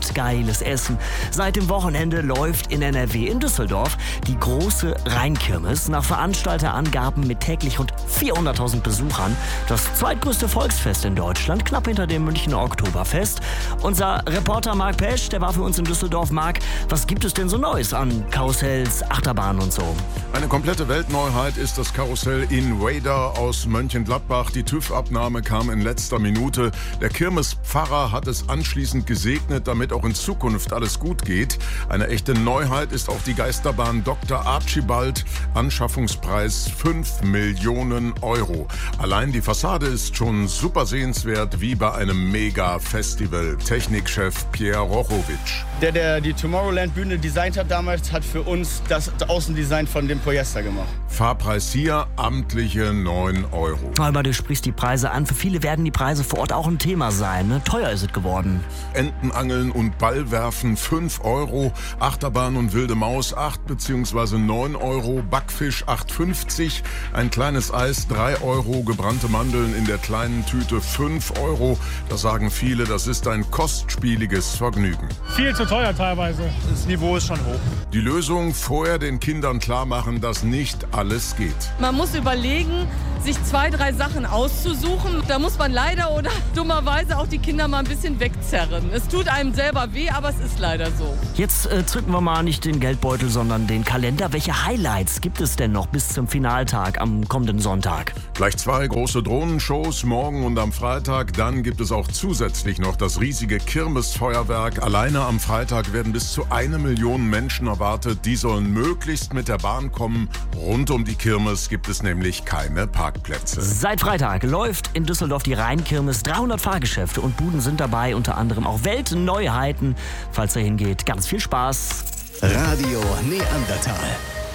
und geiles Essen. Seit dem Wochenende läuft in NRW in Düsseldorf die große Rheinkirmes. Nach Veranstalterangaben mit täglich rund 400.000 Besuchern. Das zweitgrößte Volksfest in Deutschland, knapp hinter dem Münchner Oktoberfest. Unser Reporter Marc Pesch, der war für uns in Düsseldorf. Marc, was gibt es denn so Neues an Karussells, Achterbahnen und so? Eine komplette Weltneuheit ist das Karussell Invader aus Mönchengladbach. Die TÜV-Abnahme kam in letzter Minute. Der Kirmespfarrer hat es anschließend gesegnet, damit auch in Zukunft alles gut geht. Eine echte Neuheit ist auch die Geisterbahn Dr. Archibald. Anschaffungspreis 5 Millionen Euro. Allein die Fassade ist schon super sehenswert, wie bei einem Mega-Festival. Technikchef Pierre Rochowitsch. Der die Tomorrowland-Bühne designt hat damals, hat für uns das Außendesign von dem Polyester gemacht. Fahrpreis hier amtliche 9 Euro. Aber du sprichst die Preise an. Für viele werden die Preise vor Ort auch ein Thema sein. Ne? Teuer ist es geworden. Entenangeln und Ballwerfen 5 Euro. Achterbahn und wilde Maus 8 bzw. 9 Euro. Backfisch 8,50. Ein kleines Eis 3 Euro. Gebrannte Mandeln in der kleinen Tüte 5 Euro. Da sagen viele, das ist ein kostspieliges Vergnügen. Viel zu teuer teilweise. Das Niveau ist schon hoch. Die Lösung: vorher den Kindern klar machen, dass nicht alles geht. Man muss überlegen, sich 2, 3 Sachen auszusuchen. Da muss man leider oder dummerweise auch die Kinder mal ein bisschen wegzerren. Es tut einem selber weh, aber es ist leider so. Jetzt zücken wir mal nicht den Geldbeutel, sondern den Kalender. Welche Highlights gibt es denn noch bis zum Finaltag am kommenden Sonntag? Gleich 2 große Drohnenshows, morgen und am Freitag. Dann gibt es auch zusätzlich noch das riesige Kirmesfeuerwerk. Alleine am Freitag werden bis zu 1 Million Menschen erwartet. Die sollen möglichst mit der Bahn kommen. Rund um die Kirmes gibt es nämlich keine Parkplätze. Seit Freitag läuft in Düsseldorf die Rheinkirmes. 300 Fahrgeschäfte und Buden sind dabei, unter anderem auch Weltneuheiten. Falls er hingeht, ganz viel Spaß. Radio Neandertal.